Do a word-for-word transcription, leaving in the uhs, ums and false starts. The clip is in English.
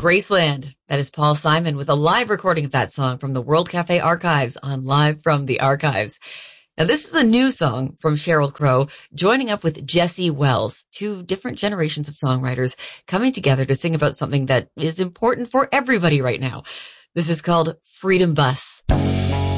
Graceland. That is Paul Simon with a live recording of that song from the World Cafe Archives on Live from the Archives. Now, this is a new song from Sheryl Crow, joining up with Jesse Wells, two different generations of songwriters coming together to sing about something that is important for everybody right now. This is called Freedom Bus.